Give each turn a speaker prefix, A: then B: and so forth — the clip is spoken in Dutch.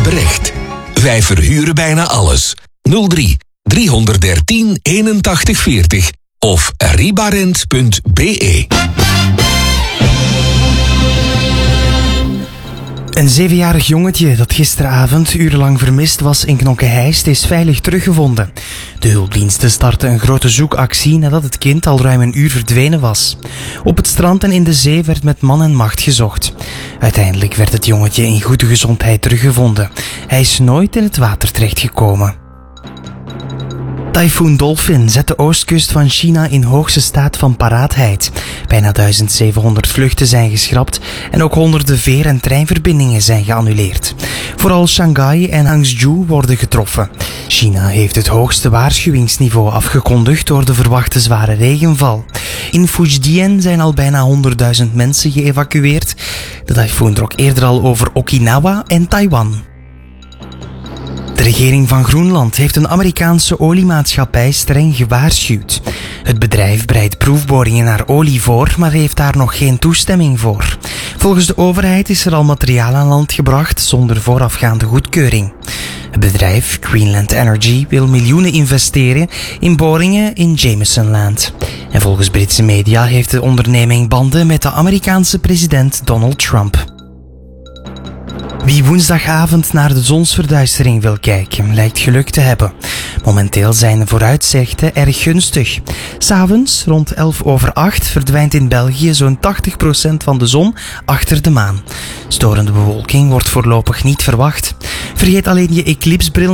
A: Brecht. Wij verhuren bijna alles. 03 313 81 40 of ribarent.be.
B: Een 7-jarig jongetje dat gisteravond urenlang vermist was in Knokke-Heist is veilig teruggevonden. De hulpdiensten startten een grote zoekactie nadat het kind al ruim een uur verdwenen was. Op het strand en in de zee werd met man en macht gezocht. Uiteindelijk werd het jongetje in goede gezondheid teruggevonden. Hij is nooit in het water terechtgekomen. Typhoon Dolphin zet de oostkust van China in hoogste staat van paraatheid. Bijna 1700 vluchten zijn geschrapt en ook honderden veer- en treinverbindingen zijn geannuleerd. Vooral Shanghai en Hangzhou worden getroffen. China heeft het hoogste waarschuwingsniveau afgekondigd door de verwachte zware regenval. In Fujian zijn al bijna 100.000 mensen geëvacueerd. De tyfoon trok eerder al over Okinawa en Taiwan. De regering van Groenland heeft een Amerikaanse oliemaatschappij streng gewaarschuwd. Het bedrijf bereidt proefboringen naar olie voor, maar heeft daar nog geen toestemming voor. Volgens de overheid is er al materiaal aan land gebracht zonder voorafgaande goedkeuring. Het bedrijf Greenland Energy wil miljoenen investeren in boringen in Jamesonland. En volgens Britse media heeft de onderneming banden met de Amerikaanse president Donald Trump. Wie woensdagavond naar de zonsverduistering wil kijken, lijkt geluk te hebben. Momenteel zijn de vooruitzichten erg gunstig. 'S'avonds, rond 7:50, verdwijnt in België zo'n 80% van de zon achter de maan. Storende bewolking wordt voorlopig niet verwacht. Vergeet alleen je eclipsbril